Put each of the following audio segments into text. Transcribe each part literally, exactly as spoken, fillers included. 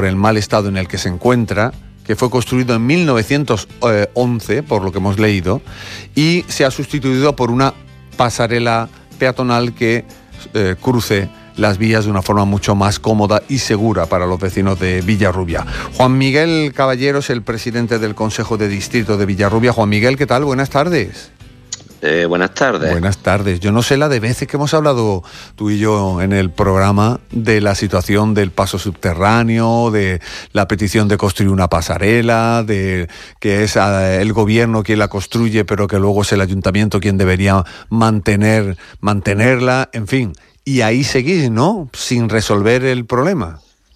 por el mal estado en el que se encuentra, que fue construido en mil novecientos once, por lo que hemos leído, y se ha sustituido por una pasarela peatonal que eh, cruce las vías de una forma mucho más cómoda y segura para los vecinos de Villarrubia. Juan Miguel Caballero es el presidente del Consejo de Distrito de Villarrubia. Juan Miguel, ¿qué tal? Buenas tardes. Eh, buenas tardes. Buenas tardes. Yo no sé la de veces que hemos hablado tú y yo en el programa de la situación del paso subterráneo, de la petición de construir una pasarela, de que es el gobierno quien la construye, pero que luego es el ayuntamiento quien debería mantener, mantenerla, en fin. Y ahí seguís, ¿no? Sin resolver el problema.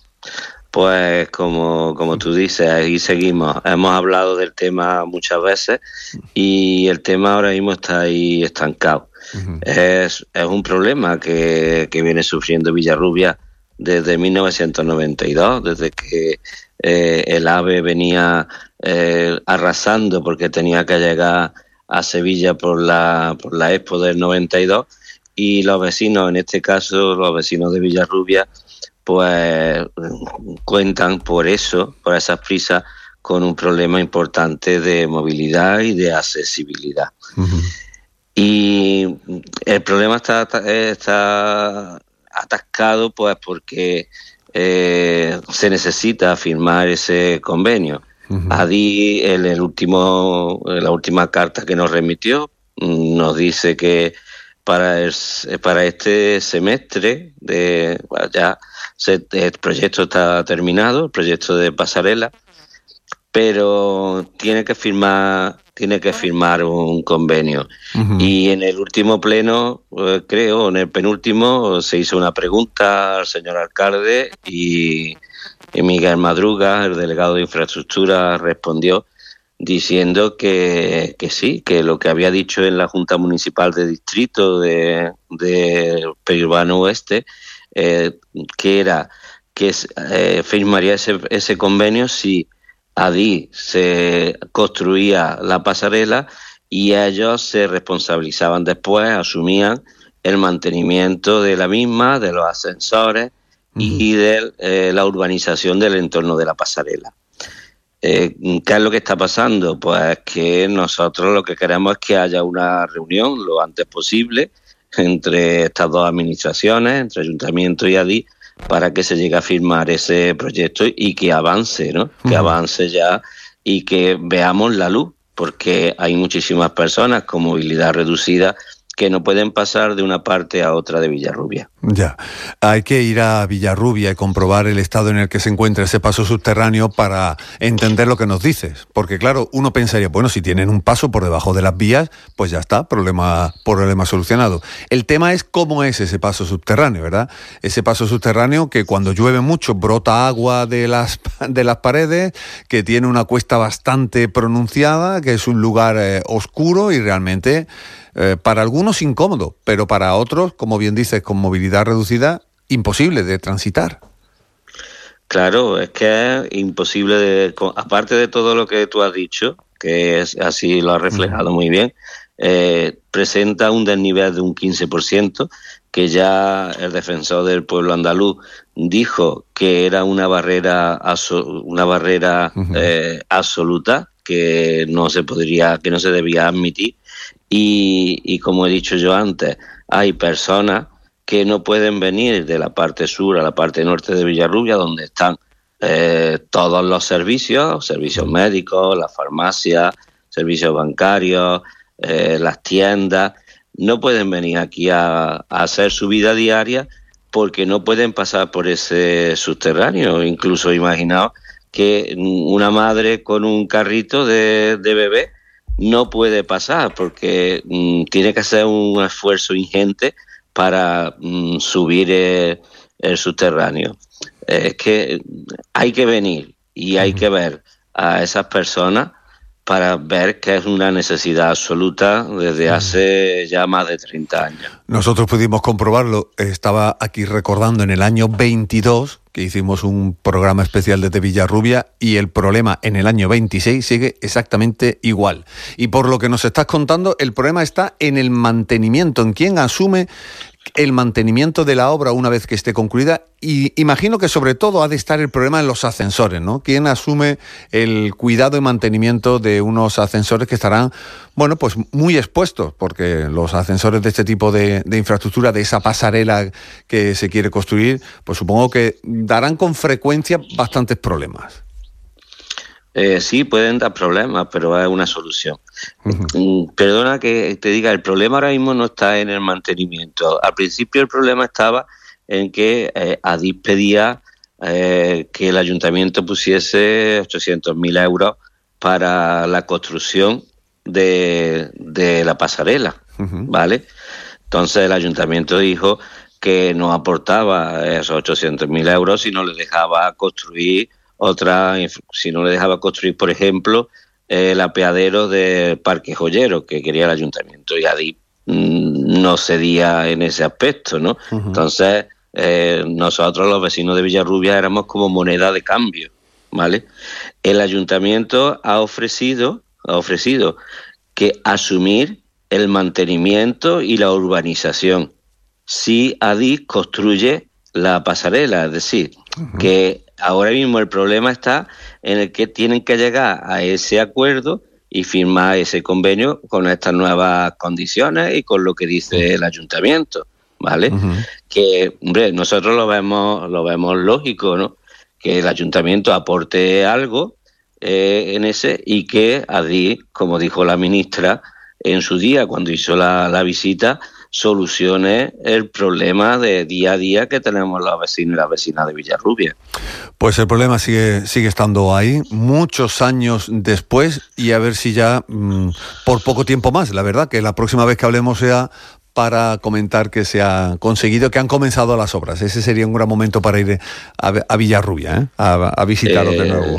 Pues como, como tú dices, ahí seguimos. Hemos hablado del tema muchas veces y el tema ahora mismo está ahí estancado. Uh-huh. Es, es un problema que, que viene sufriendo Villarrubia desde mil novecientos noventa y dos, desde que eh, el AVE venía eh, arrasando porque tenía que llegar a Sevilla por la, por la Expo del noventa y dos, y los vecinos, en este caso los vecinos de Villarrubia, pues cuentan por eso, por esas prisas, con un problema importante de movilidad y de accesibilidad. Uh-huh. Y el problema está, está atascado pues porque eh, se necesita firmar ese convenio. Uh-huh. Adí, en el último, en la última carta que nos remitió, nos dice que para el, para este semestre de bueno, ya se, el proyecto está terminado, el proyecto de pasarela, pero tiene que firmar tiene que firmar un convenio. Uh-huh. Y en el último pleno, eh, creo, en el penúltimo, se hizo una pregunta al señor alcalde y, y Miguel Madruga, el delegado de infraestructura, respondió diciendo que, que sí, que lo que había dicho en la Junta Municipal de Distrito de, de Periurbano Oeste, eh, que era que eh, firmaría ese, ese convenio si Adí se construía la pasarela y ellos se responsabilizaban después, asumían el mantenimiento de la misma, de los ascensores uh-huh. y de eh, la urbanización del entorno de la pasarela. Eh, ¿Qué es lo que está pasando? Pues que nosotros lo que queremos es que haya una reunión lo antes posible entre estas dos administraciones, entre Ayuntamiento y Adí, para que se llegue a firmar ese proyecto y que avance, ¿no? Uh-huh. Que avance ya y que veamos la luz, porque hay muchísimas personas con movilidad reducida que no pueden pasar de una parte a otra de Villarrubia. Ya, hay que ir a Villarrubia y comprobar el estado en el que se encuentra ese paso subterráneo para entender lo que nos dices, porque claro, uno pensaría, bueno, si tienen un paso por debajo de las vías, pues ya está, problema, problema solucionado. El tema es cómo es ese paso subterráneo, ¿verdad? Ese paso subterráneo que cuando llueve mucho brota agua de las, de las paredes, que tiene una cuesta bastante pronunciada, que es un lugar eh, oscuro y realmente Eh, para algunos incómodo, pero para otros, como bien dices, con movilidad reducida, imposible de transitar. Claro, es que es imposible, de, aparte de todo lo que tú has dicho, que es así lo has reflejado uh-huh. muy bien, eh, presenta un desnivel de un quince por ciento, que ya el defensor del pueblo andaluz dijo que era una barrera, una barrera uh-huh. eh, absoluta, que no se podría, que no se debía admitir. Y, y como he dicho yo antes, hay personas que no pueden venir de la parte sur a la parte norte de Villarrubia, donde están eh, todos los servicios, servicios médicos, las farmacias, servicios bancarios, eh, las tiendas. No pueden venir aquí a, a hacer su vida diaria porque no pueden pasar por ese subterráneo. Incluso imaginaos que una madre con un carrito de, de bebé no puede pasar porque mm, tiene que hacer un esfuerzo ingente para mm, subir el, el subterráneo. Eh, es que hay que venir y hay uh-huh. que ver a esas personas para ver que es una necesidad absoluta desde hace ya más de treinta años. Nosotros pudimos comprobarlo, estaba aquí recordando en el año veintidós, que hicimos un programa especial desde Villarrubia, y el problema en el año veintiséis sigue exactamente igual. Y por lo que nos estás contando, el problema está en el mantenimiento, en quién asume el mantenimiento de la obra una vez que esté concluida, y imagino que sobre todo ha de estar el problema en los ascensores, ¿no? ¿Quién asume el cuidado y mantenimiento de unos ascensores que estarán, bueno, pues muy expuestos? Porque los ascensores de este tipo de, de infraestructura, de esa pasarela que se quiere construir, pues supongo que darán con frecuencia bastantes problemas. Eh, sí, pueden dar problemas, pero es una solución. Uh-huh. Perdona que te diga, el problema ahora mismo no está en el mantenimiento. Al principio el problema estaba en que eh, Adif pedía eh, que el ayuntamiento pusiese ochocientos mil euros para la construcción de, de la pasarela, uh-huh. ¿vale? Entonces el ayuntamiento dijo que no aportaba esos ochocientos mil euros si no le dejaba construir otra, si no le dejaba construir, por ejemplo, eh, el apeadero del Parque Joyero que quería el ayuntamiento, y Adif mmm, no cedía en ese aspecto, ¿no? Uh-huh. Entonces, eh, nosotros los vecinos de Villarrubia éramos como moneda de cambio, ¿vale? El ayuntamiento ha ofrecido, ha ofrecido que asumir el mantenimiento y la urbanización si Adif construye la pasarela, es decir, uh-huh. que ahora mismo el problema está en el que tienen que llegar a ese acuerdo y firmar ese convenio con estas nuevas condiciones y con lo que dice el ayuntamiento, ¿vale? Uh-huh. Que, hombre, nosotros lo vemos, lo vemos lógico, ¿no? Que el ayuntamiento aporte algo eh, en ese, y que Adif, como dijo la ministra en su día cuando hizo la, la visita, solucione el problema de día a día que tenemos los vecinos y las vecinas de Villarrubia. Pues el problema sigue sigue estando ahí, muchos años después, y a ver si ya mmm, por poco tiempo más, la verdad, que la próxima vez que hablemos sea para comentar que se ha conseguido, que han comenzado las obras. Ese sería un gran momento para ir a, a Villarrubia, ¿eh? a, a visitarlo eh, de nuevo.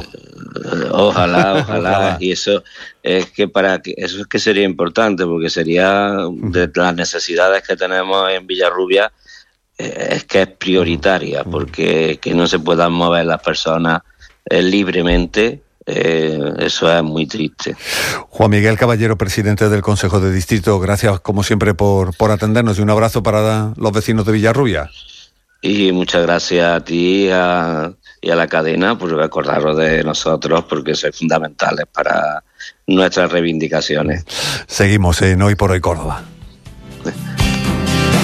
Ojalá, ojalá, y eso es que para que eso es que sería importante, porque sería de las necesidades que tenemos en Villarrubia, eh, es que es prioritaria, porque que no se puedan mover las personas eh, libremente. Eh, eso es muy triste. Juan Miguel Caballero, presidente del Consejo de Distrito, gracias como siempre por, por atendernos, y un abrazo para los vecinos de Villarrubia. Y muchas gracias a ti a, y a la cadena por acordaros de nosotros, porque sois fundamentales para nuestras reivindicaciones. Seguimos en Hoy por Hoy Córdoba.